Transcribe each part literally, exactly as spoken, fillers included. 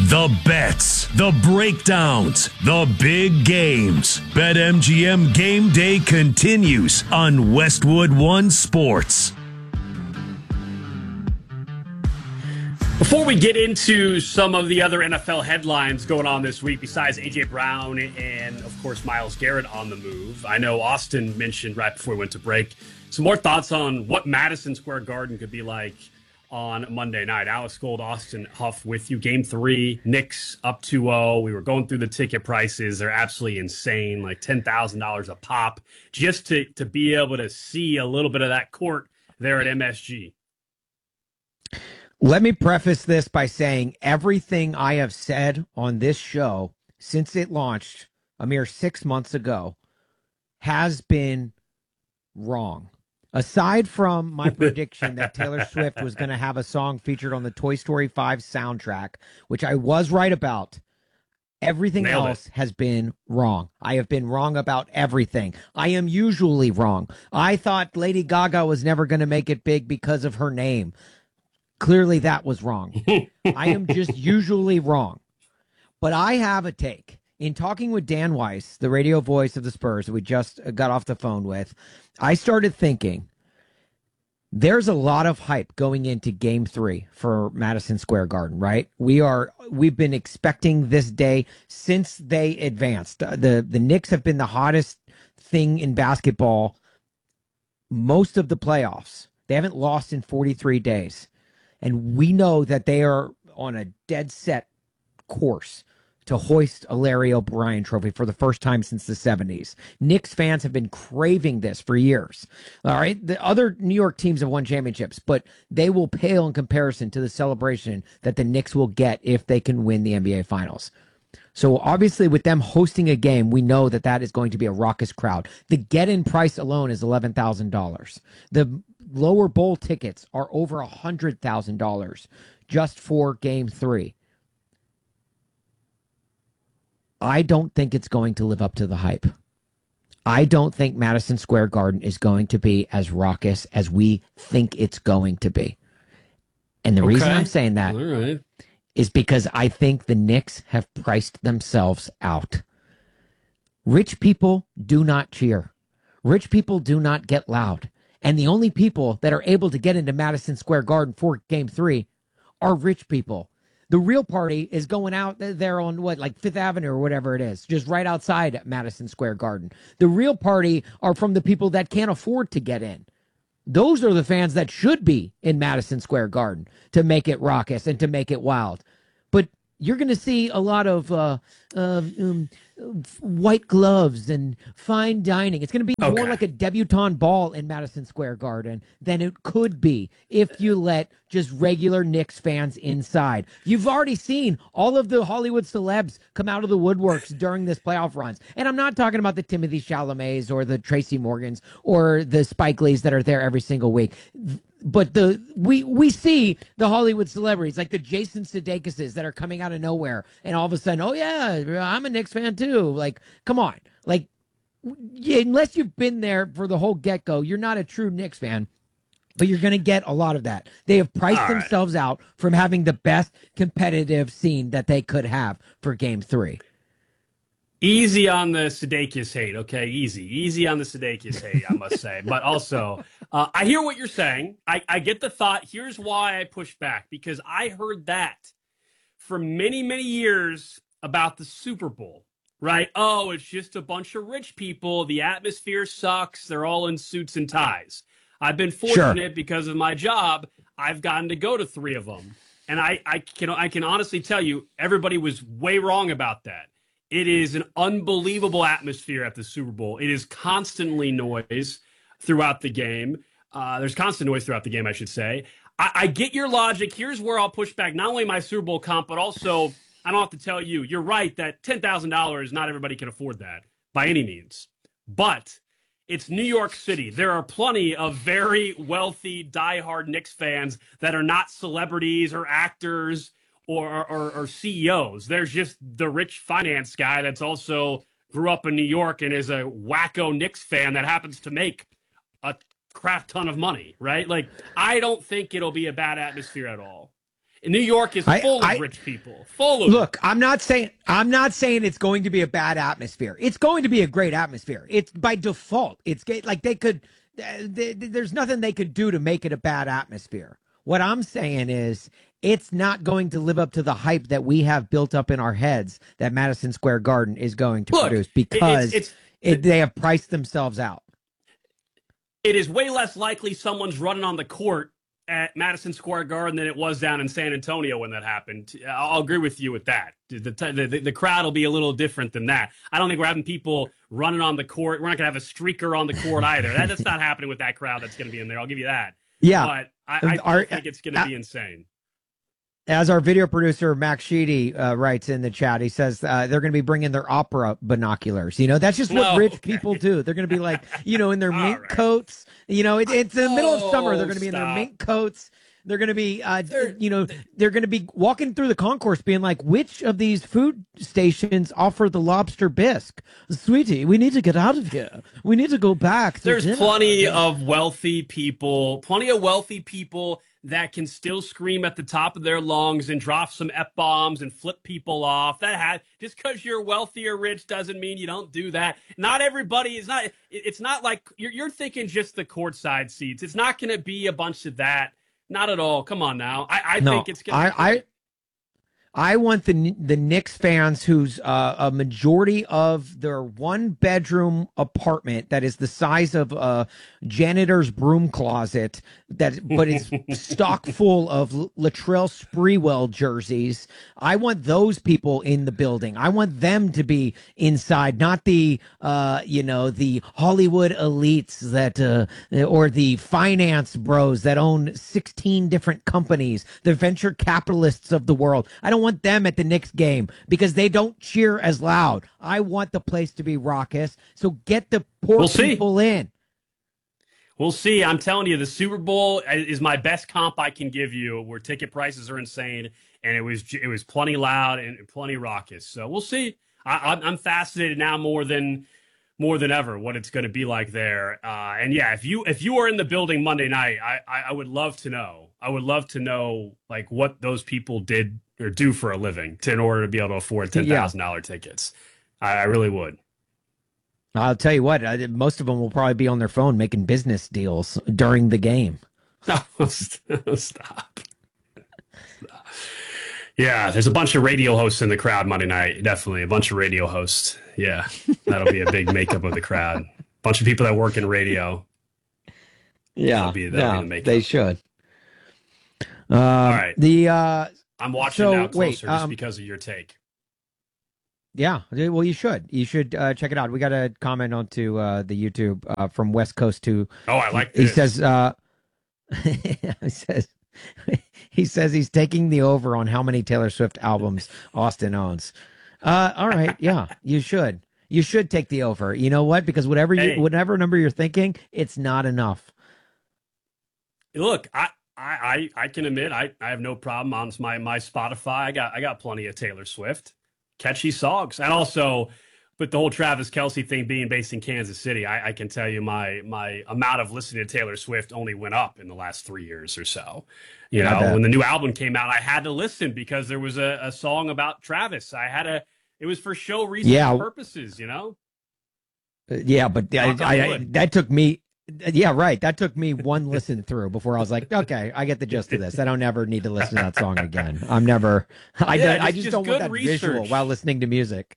The bets, the breakdowns, the big games. BetMGM Game Day continues on Westwood One Sports. Before we get into some of the other N F L headlines going on this week, besides A J. Brown and, of course, Myles Garrett on the move, I know Austin mentioned right before we went to break some more thoughts on what Madison Square Garden could be like on Monday night. Alex Gold, Austin Huff with you. Game three, Knicks up two oh. We were going through the ticket prices. They're absolutely insane, like ten thousand dollars a pop, just to, to be able to see a little bit of that court there at M S G. Let me preface this by saying everything I have said on this show since it launched a mere six months ago has been wrong. Aside from my prediction that Taylor Swift was going to have a song featured on the Toy Story five soundtrack, which I was right about, everything Nailed else it. has been wrong. I have been wrong about everything. I am usually wrong. I thought Lady Gaga was never going to make it big because of her name. Clearly that was wrong. I am just usually wrong. But I have a take. In talking with Dan Weiss, the radio voice of the Spurs that we just got off the phone with, I started thinking there's a lot of hype going into game three for Madison Square Garden, right? We are, we've been expecting this day since they advanced. The, the Knicks have been the hottest thing in basketball most of the playoffs. They haven't lost in forty-three days. And we know that they are on a dead set course to hoist a Larry O'Brien trophy for the first time since the seventies. Knicks fans have been craving this for years. All right. The other New York teams have won championships, but they will pale in comparison to the celebration that the Knicks will get if they can win the N B A Finals. So obviously with them hosting a game, we know that that is going to be a raucous crowd. The get-in price alone is eleven thousand dollars. The lower bowl tickets are over one hundred thousand dollars just for game three. I don't think it's going to live up to the hype. I don't think Madison Square Garden is going to be as raucous as we think it's going to be. And the okay. reason I'm saying that All right. is because I think the Knicks have priced themselves out. Rich people do not cheer. Rich people do not get loud. And the only people that are able to get into Madison Square Garden for game three are rich people. The real party is going out there on what, like Fifth Avenue or whatever it is, just right outside Madison Square Garden. The real party are from the people that can't afford to get in. Those are the fans that should be in Madison Square Garden to make it raucous and to make it wild. But you're going to see a lot of uh, uh, um, white gloves and fine dining. It's going to be okay. more like a debutante ball in Madison Square Garden than it could be if you let just regular Knicks fans inside. You've already seen all of the Hollywood celebs come out of the woodworks during this playoff runs. And I'm not talking about the Timothy Chalamets or the Tracy Morgans or the Spike Lees that are there every single week. But the we we see the Hollywood celebrities like the Jason Sudeikis that are coming out of nowhere, and all of a sudden, oh yeah, I'm a Knicks fan too. Like, come on, like, yeah, unless you've been there for the whole get go, you're not a true Knicks fan. But you're going to get a lot of that. They have priced all themselves right. out from having the best competitive scene that they could have for Game Three. Easy on the Sudeikis hate, okay? Easy. Easy on the Sudeikis hate, I must say. But also, uh, I hear what you're saying. I, I get the thought. Here's why I push back. Because I heard that for many, many years about the Super Bowl, right? Oh, it's just a bunch of rich people. The atmosphere sucks. They're all in suits and ties. I've been fortunate sure. because of my job. I've gotten to go to three of them. And I, I can I can honestly tell you, everybody was way wrong about that. It is an unbelievable atmosphere at the Super Bowl. It is constantly noise throughout the game. Uh, there's constant noise throughout the game, I should say. I, I get your logic. Here's where I'll push back. Not only my Super Bowl comp, but also, I don't have to tell you, you're right that ten thousand dollars, not everybody can afford that by any means. But it's New York City. There are plenty of very wealthy, diehard Knicks fans that are not celebrities or actors Or, or, or C E Os. There's just the rich finance guy that's also grew up in New York and is a wacko Knicks fan that happens to make a crap ton of money, right? Like, I don't think it'll be a bad atmosphere at all. New York is I, full I, of rich people. Full of Look, I'm not saying I'm not saying it's going to be a bad atmosphere. It's going to be a great atmosphere. It's by default. It's like they could. They, there's nothing they could do to make it a bad atmosphere. What I'm saying is it's not going to live up to the hype that we have built up in our heads that Madison Square Garden is going to Look, produce because it's, it's, it, they have priced themselves out. It is way less likely someone's running on the court at Madison Square Garden than it was down in San Antonio when that happened. I'll agree with you with that. The, the, the, the crowd will be a little different than that. I don't think we're having people running on the court. We're not going to have a streaker on the court either. That, that's not happening with that crowd that's going to be in there. I'll give you that. Yeah. But I, I Our, think it's going to uh, be insane. As our video producer, Max Sheedy, uh, writes in the chat, he says uh, they're going to be bringing their opera binoculars. You know, that's just what No, rich okay. people do. They're going to be like, you know, in their mink right. coats. You know, it, it's the middle of summer. They're going to be in their stop. mink coats. They're going to be, uh, They're- you know, they're going to be walking through the concourse being like, which of these food stations offer the lobster bisque? Sweetie, we need to get out of here. We need to go back. to There's dinner." plenty of wealthy people, plenty of wealthy people that can still scream at the top of their lungs and drop some F-bombs and flip people off. That has, just because you're wealthy or rich doesn't mean you don't do that. Not everybody is not, it's not like you're, you're thinking just the courtside seats. It's not going to be a bunch of that. Not at all. Come on now. I, I No, think it's going to be. I, I, I want the the Knicks fans whose uh, a majority of their one bedroom apartment that is the size of a janitor's broom closet that but is stock full of Latrell Sprewell jerseys. I want those people in the building. I want them to be inside, not the uh, you know the Hollywood elites that uh, or the finance bros that own sixteen different companies, the venture capitalists of the world. I don't want them at the Knicks game because they don't cheer as loud. I want the place to be raucous. So get the poor We'll see. people in. We'll see. I'm telling you, the Super Bowl is my best comp I can give you, where ticket prices are insane, and it was it was plenty loud and plenty raucous. So we'll see. I, I'm fascinated now more than more than ever what it's going to be like there. Uh, and yeah, if you if you are in the building Monday night, I, I I would love to know. I would love to know like what those people did or do for a living to, in order to be able to afford ten thousand dollar tickets. I, I really would. I'll tell you what, uh, most of them will probably be on their phone making business deals during the game. No, stop. Stop. Yeah, there's a bunch of radio hosts in the crowd Monday night. Definitely a bunch of radio hosts. Yeah, that'll be a big makeup of the crowd. Bunch of people that work in radio. Yeah, that'll be, that'll yeah be the makeup. they should. Uh, All right. The uh, I'm watching so, now closer wait, just um, because of your take. Yeah, well, you should. You should uh, check it out. We got a comment onto uh, the YouTube uh, from West Coast to. Oh, I like He this. says. Uh, he says. He says he's taking the over on how many Taylor Swift albums Austin owns. Uh, all right, yeah, you should. You should take the over. You know what? Because whatever you, Hey. whatever number you're thinking, it's not enough. Look, I, I, I, I can admit I, I have no problem on my my Spotify. I got I got plenty of Taylor Swift, catchy songs, and also with the whole Travis Kelce thing being based in Kansas City, I, I can tell you my my amount of listening to Taylor Swift only went up in the last three years or so. You I know, bet. when the new album came out, I had to listen because there was a, a song about Travis. I had a it was for show research Yeah. purposes. You know. Uh, Yeah, but I, Knock on I, I, wood. that took me. Yeah, right. That took me one listen through before I was like, okay, I get the gist of this. I don't ever need to listen to that song again. I'm never. I, Yeah, don't- I just- just just don't want good that visual research. while listening to music.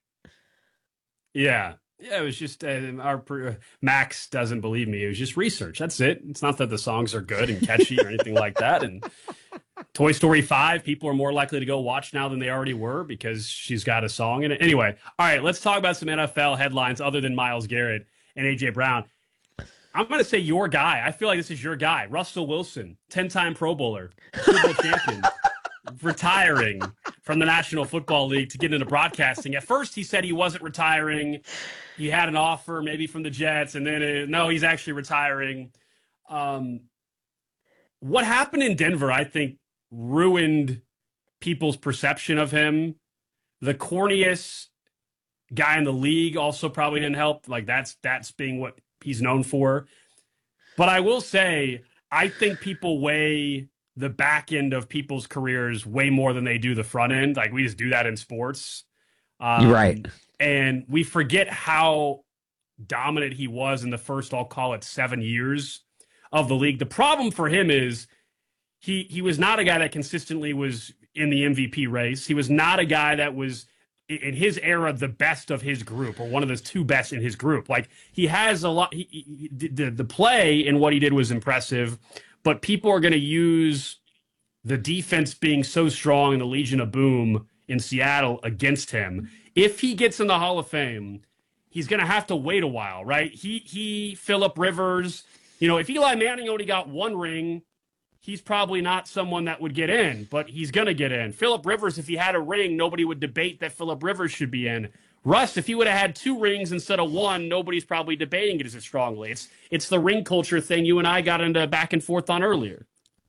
Yeah. Yeah, it was just uh, our pr- Max doesn't believe me. It was just research. That's it. It's not that the songs are good and catchy or anything like that. And Toy Story five, people are more likely to go watch now than they already were because she's got a song in it. Anyway, all right, let's talk about some N F L headlines other than Myles Garrett and A J Brown. I'm going to say your guy. I feel like this is your guy. Russell Wilson, ten-time Pro Bowler, Super Bowl champion, retiring from the National Football League to get into broadcasting. At first, he said he wasn't retiring. He had an offer maybe from the Jets, and then uh, no, he's actually retiring. Um, what happened in Denver, I think, ruined people's perception of him. The corniest guy in the league also probably didn't help. Like that's that's being what he's known for. But I will say, I think people weigh the back end of people's careers way more than they do the front end. Like we just do that in sports. Um, You're right. And we forget how dominant he was in the first, I'll call it seven years of the league. The problem for him is he he was not a guy that consistently was in the M V P race. He was not a guy that was in his era the best of his group or one of the two best in his group. Like he has a lot. He, he, the, the play and what he did was impressive, but people are going to use the defense being so strong in the Legion of Boom in Seattle against him. If he gets in the Hall of Fame, he's going to have to wait a while, right? He, he, Phillip Rivers, you know, if Eli Manning only got one ring, he's probably not someone that would get in, but he's going to get in. Phillip Rivers, if he had a ring, nobody would debate that Phillip Rivers should be in. Russ, if he would have had two rings instead of one, nobody's probably debating it as strongly. It's it's the ring culture thing you and I got into back and forth on earlier.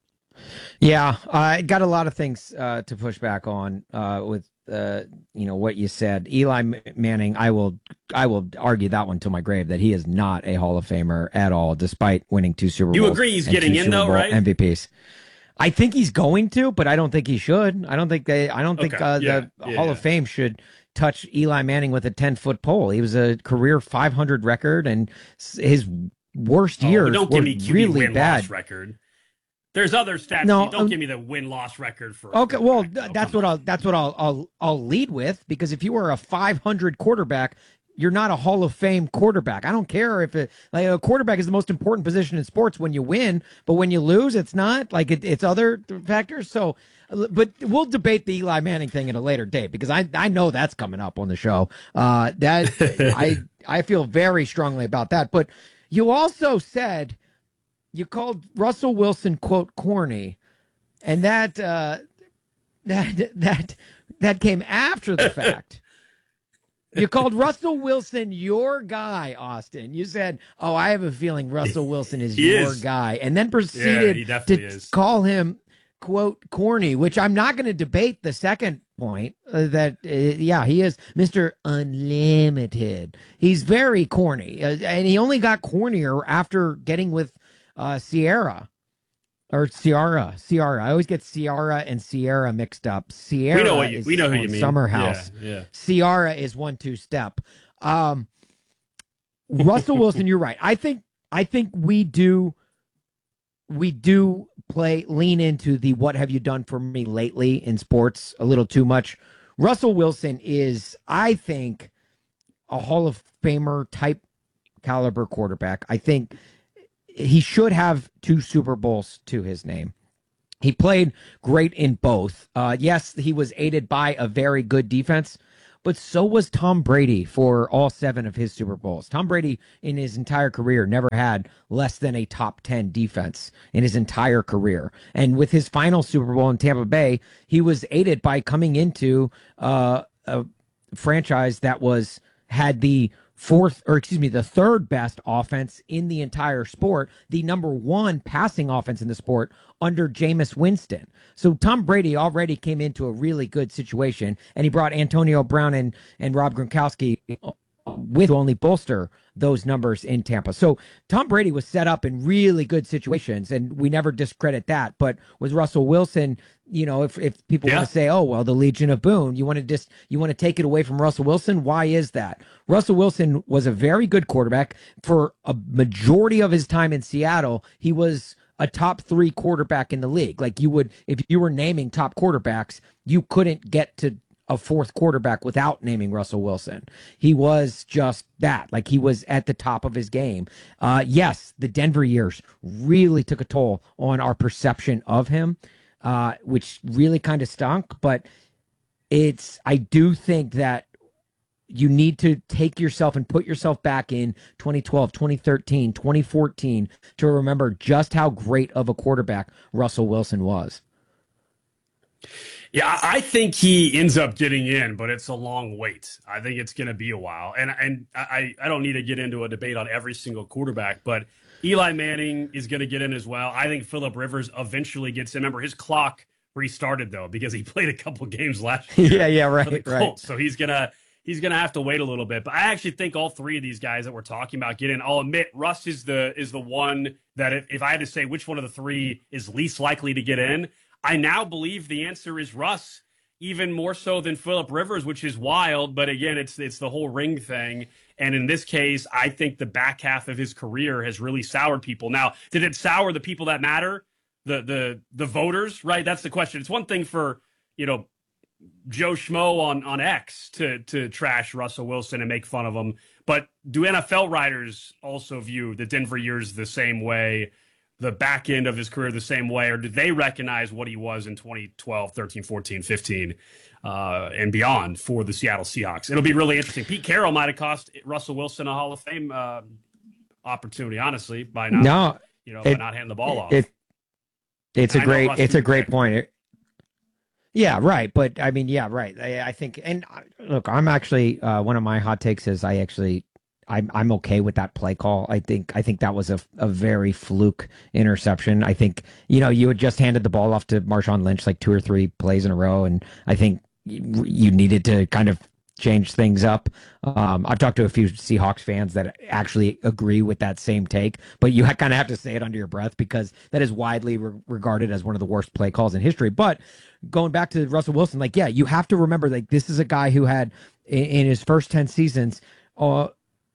Yeah, I got a lot of things uh, to push back on uh, with uh, you know what you said. Eli Manning, I will I will argue that one to my grave that he is not a Hall of Famer at all, despite winning two Super Bowls. You agree he's getting in though, right? M V Ps. I think he's going to, but I don't think he should. I don't think they. I don't think okay. uh, yeah. the yeah, Hall yeah. of Fame should touch Eli Manning with a ten foot pole. He was a career five hundred record, and his worst oh, years don't were give me Q B really win bad. Loss record. There's other stats. No, don't um, give me the win loss record for. Okay, well, no, that's what on. I'll that's what I'll I'll I'll lead with, because if you were a five hundred quarterback, you're not a Hall of Fame quarterback. I don't care if it like a quarterback is the most important position in sports when you win, but when you lose, it's not. Like it, it's other factors. So, but we'll debate the Eli Manning thing at a later date, because I I know that's coming up on the show. Uh, that I I feel very strongly about that. But you also said you called Russell Wilson quote corny, and that uh, that that that came after the fact. You called Russell Wilson your guy, Austin. You said, "Oh, I have a feeling Russell Wilson is He your is. guy," and then Yeah, proceeded he to definitely is. call him quote corny, which I'm not going to debate. The second point uh, that uh, yeah, he is Mister Unlimited. He's very corny, uh, and he only got cornier after getting with uh, Sierra. Or Ciara, Ciara. I always get Ciara and Sierra mixed up. Sierra We know what you, is we know who on you mean. Summer House. Yeah, yeah. Ciara is one two step. Um, Russell Wilson, you're right. I think I think we do we do play lean into the what have you done for me lately in sports a little too much. Russell Wilson is, I think, a Hall of Famer type caliber quarterback. I think he should have two Super Bowls to his name. He played great in both. Uh, yes, he was aided by a very good defense, but so was Tom Brady for all seven of his Super Bowls. Tom Brady in his entire career never had less than a top ten defense in his entire career. And with his final Super Bowl in Tampa Bay, he was aided by coming into uh, a franchise that was had the fourth, or excuse me, the third best offense in the entire sport, the number one passing offense in the sport under Jameis Winston. So Tom Brady already came into a really good situation, and he brought Antonio Brown and, and Rob Gronkowski with only bolster those numbers in Tampa. So Tom Brady was set up in really good situations, and we never discredit that. But with Russell Wilson, you know, if, if people Yeah. want to say, oh, well, the Legion of Boone, you want to just, you want to take it away from Russell Wilson. Why is that? Russell Wilson was a very good quarterback for a majority of his time in Seattle. He was a top three quarterback in the league. Like you would, if you were naming top quarterbacks, you couldn't get to a fourth quarterback without naming Russell Wilson. He was just that. Like he was at the top of his game. Uh, yes, the Denver years really took a toll on our perception of him, uh, which really kind of stunk. But it's, I do think that you need to take yourself and put yourself back in twenty twelve, twenty thirteen, twenty fourteen to remember just how great of a quarterback Russell Wilson was. Yeah, I think he ends up getting in, but it's a long wait. I think it's going to be a while. And and I, I don't need to get into a debate on every single quarterback, but Eli Manning is going to get in as well. I think Phillip Rivers eventually gets in. Remember, his clock restarted, though, because he played a couple games last year. Yeah, yeah, right, for the right. Colts. So he's going to he's going to have to wait a little bit. But I actually think all three of these guys that we're talking about get in. I'll admit Russ is the is the one that if, if I had to say which one of the three is least likely to get in, I now believe the answer is Russ, even more so than Phillip Rivers, which is wild. But again, it's it's the whole ring thing. And in this case, I think the back half of his career has really soured people. Now, did it sour the people that matter? The the the voters, right? That's the question. It's one thing for, you know, Joe Schmo on, on X to to trash Russell Wilson and make fun of him. But do N F L writers also view the Denver years the same way, the back end of his career the same way, or did they recognize what he was in twenty twelve, thirteen, fourteen, fifteen, uh, and beyond for the Seattle Seahawks? It'll be really interesting. Pete Carroll might have cost Russell Wilson a Hall of Fame uh, opportunity, honestly, by not, no, you know, it, by not handing the ball off. It, it's and a great, it's a great point. It, yeah, right. But I mean, yeah, right. I, I think, and look, I'm actually uh, one of my hot takes is I actually. I'm I'm okay with that play call. I think I think that was a, a very fluke interception. I think, you know, you had just handed the ball off to Marshawn Lynch like two or three plays in a row, and I think you, you needed to kind of change things up. Um, I've talked to a few Seahawks fans that actually agree with that same take, but you kind of have to say it under your breath because that is widely re- regarded as one of the worst play calls in history. But going back to Russell Wilson, like, yeah, you have to remember, like, this is a guy who had in, in his first ten seasons, uh,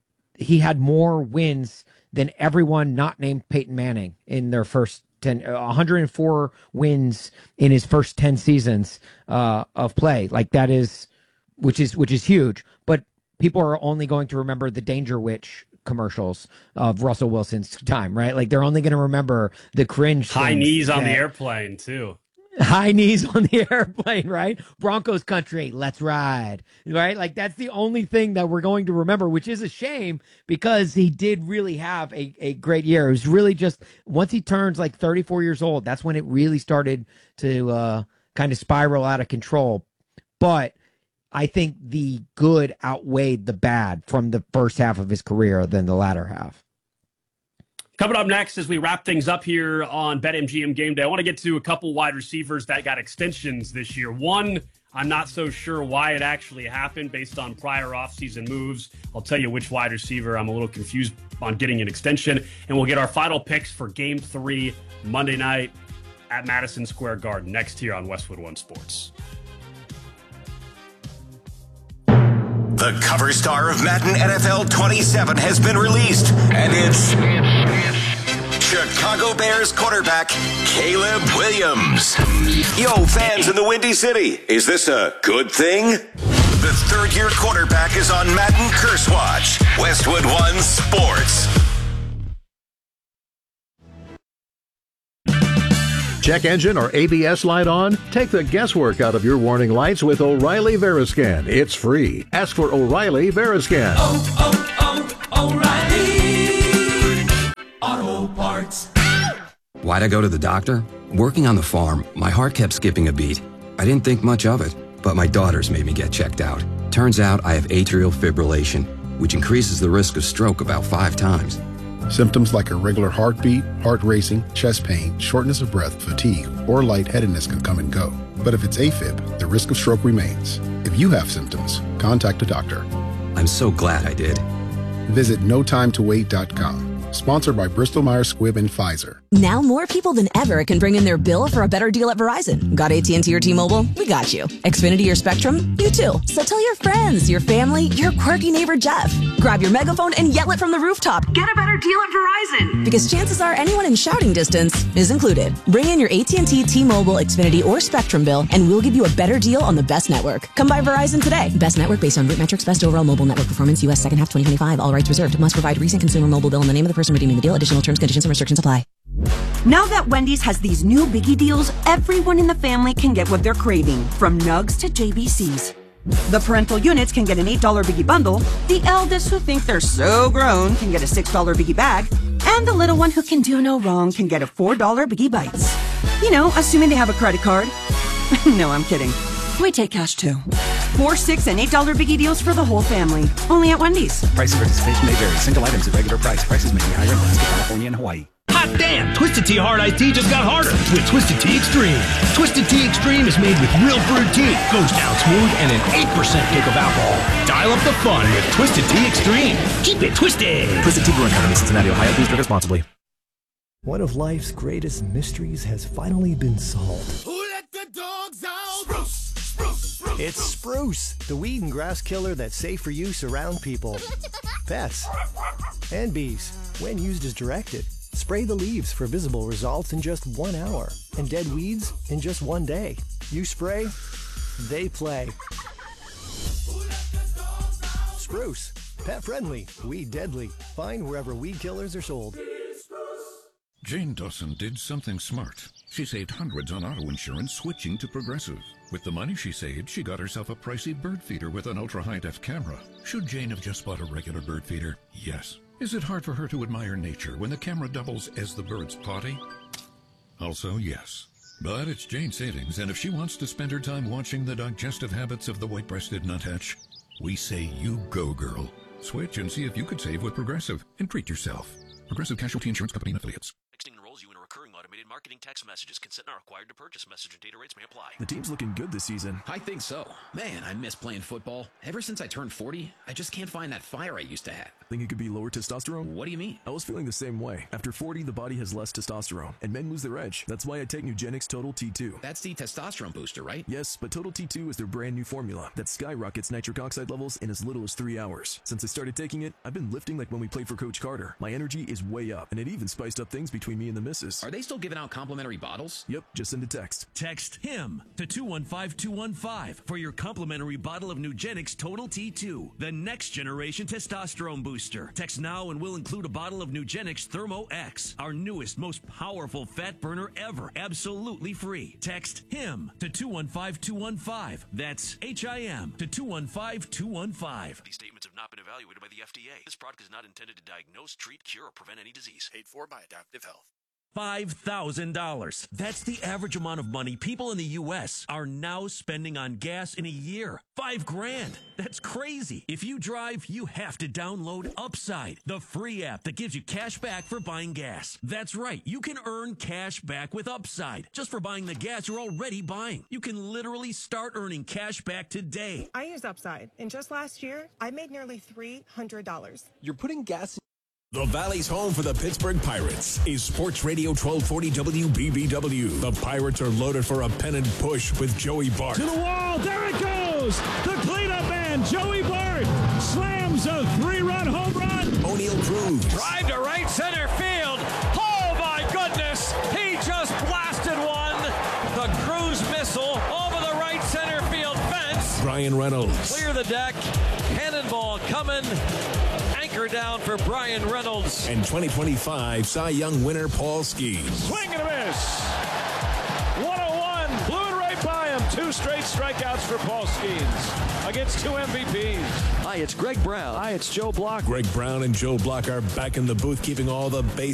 he had more wins than everyone not named Peyton Manning in their first ten, one hundred four wins in his first ten seasons uh, of play. Like that is, which is, which is huge, but people are only going to remember the Danger Witch commercials of Russell Wilson's time, right? Like they're only going to remember the cringe. High knees on that, the airplane too. High knees on the airplane, right? Broncos country, let's ride, right? Like that's the only thing that we're going to remember, which is a shame because he did really have a, a great year. It was really just once he turns like thirty-four years old, that's when it really started to uh, kind of spiral out of control. But I think the good outweighed the bad from the first half of his career than the latter half. Coming up next, as we wrap things up here on BetMGM Game Day, I want to get to a couple wide receivers that got extensions this year. One, I'm not so sure why it actually happened based on prior offseason moves. I'll tell you which wide receiver I'm a little confused on getting an extension. And we'll get our final picks for Game three Monday night at Madison Square Garden next here on Westwood One Sports. The cover star of Madden N F L twenty-seven has been released, and it's Chicago Bears quarterback Caleb Williams. Yo, fans in the Windy City, is this a good thing? The third-year quarterback is on Madden Curse Watch. Westwood One Sports. Check engine or A B S light on? Take the guesswork out of your warning lights with O'Reilly Veriscan. It's free. Ask for O'Reilly Veriscan. Oh, oh, oh, O'Reilly Auto Parts. Why'd I go to the doctor? Working on the farm, my heart kept skipping a beat. I didn't think much of it, but my daughters made me get checked out. Turns out I have atrial fibrillation, which increases the risk of stroke about five times. Symptoms like irregular heartbeat, heart racing, chest pain, shortness of breath, fatigue, or lightheadedness can come and go. But if it's AFib, the risk of stroke remains. If you have symptoms, contact a doctor. I'm so glad I did. Visit no time to wait dot com. Sponsored by Bristol Myers Squibb and Pfizer. Now more people than ever can bring in their bill for a better deal at Verizon. Got A T and T or T-Mobile? We got you. Xfinity or Spectrum? You too. So tell your friends, your family, your quirky neighbor Jeff. Grab your megaphone and yell it from the rooftop. Get a better deal at Verizon. Because chances are anyone in shouting distance is included. Bring in your A T and T, T-Mobile, Xfinity, or Spectrum bill and we'll give you a better deal on the best network. Come by Verizon today. Best network based on root metrics, best overall mobile network performance, U S second half twenty twenty-five. All rights reserved. Must provide recent consumer mobile bill and the name of the person redeeming the deal. Additional terms, conditions, and restrictions apply. Now that Wendy's has these new biggie deals, everyone in the family can get what they're craving, from nugs to J B Cs. The parental units can get an eight dollar biggie bundle, the eldest who think they're so grown can get a six dollar biggie bag, and the little one who can do no wrong can get a four dollar biggie bites. You know, assuming they have a credit card. No, I'm kidding. We take cash too. Four, six, and eight dollar biggie deals for the whole family. Only at Wendy's. Price of participation may vary. Single items at regular price. Prices may be higher in Alaska, California, and Hawaii. Hot damn! Twisted Tea Hard Iced Tea just got harder with Twisted Tea Extreme. Twisted Tea Extreme is made with real brewed tea, goes down smooth, and an eight percent kick of alcohol. Dial up the fun with Twisted Tea Extreme. Keep it twisted. Twisted Tea Brewing Company, Cincinnati, Ohio. Please drink responsibly. One of life's greatest mysteries has finally been solved. Who let the dogs out? Spruce, spruce, spruce. It's Spruce, the weed and grass killer that's safe for use around people, pets, and bees. When used as directed, spray the leaves for visible results in just one hour, and dead weeds in just one day. You spray, they play. Spruce, pet friendly, weed deadly. Find wherever weed killers are sold. Jane Dawson did something smart. She saved hundreds on auto insurance switching to Progressive. With the money she saved, she got herself a pricey bird feeder with an ultra-high-def camera. Should Jane have just bought a regular bird feeder? Yes. Is it hard for her to admire nature when the camera doubles as the bird's potty? Also, yes. But it's Jane's savings, and if she wants to spend her time watching the digestive habits of the white-breasted nuthatch, we say you go, girl. Switch and see if you could save with Progressive and treat yourself. Progressive Casualty Insurance Company and Affiliates. Texting enrolls you in a recurring automated marketing text messages. Consent not required to purchase. Message and data rates may apply. The team's looking good this season. I think so. Man, I miss playing football. Ever since I turned forty, I just can't find that fire I used to have. Think it could be lower testosterone? What do you mean? I was feeling the same way. After forty, the body has less testosterone, and men lose their edge. That's why I take Nugenix Total T two. That's the testosterone booster, right? Yes, but Total T two is their brand new formula that skyrockets nitric oxide levels in as little as three hours. Since I started taking it, I've been lifting like when we played for Coach Carter. My energy is way up, and it even spiced up things between me and the missus. Are they still giving out complimentary bottles? Yep, just send a text. Text HIM to two one five two one five for your complimentary bottle of Nugenix Total T two, the next generation testosterone booster. Text now and we'll include a bottle of Nugenix Thermo X, our newest, most powerful fat burner ever, absolutely free. Text HIM to two one five two one five. That's H I M to two one five two one five. These statements have not been evaluated by the F D A. This product is not intended to diagnose, treat, cure, or prevent any disease. Paid for by Adaptive Health. five thousand dollars. That's the average amount of money people in the U S are now spending on gas in a year. Five grand. That's crazy. If you drive, you have to download Upside, the free app that gives you cash back for buying gas. That's right. You can earn cash back with Upside just for buying the gas you're already buying. You can literally start earning cash back today. I use Upside, and just last year, I made nearly three hundred dollars. You're putting gas in. The Valley's home for the Pittsburgh Pirates is Sports Radio twelve forty W B B W. The Pirates are loaded for a pennant push with Joey Bart. To the wall, there it goes! The cleanup man, Joey Bart, slams a three-run home run. O'Neal Cruz. Drive to right center field. Oh, my goodness! He just blasted one. The Cruz missile over the right center field fence. Brian Reynolds. Clear the deck. Cannonball coming. Anchor down for Brian Reynolds. And twenty twenty-five Cy Young winner Paul Skeens. Swing and a miss. one oh one. Blew it right by him. Two straight strikeouts for Paul Skeens against two M V Ps. Hi, it's Greg Brown. Hi, it's Joe Block. Greg Brown and Joe Block are back in the booth, keeping all the bases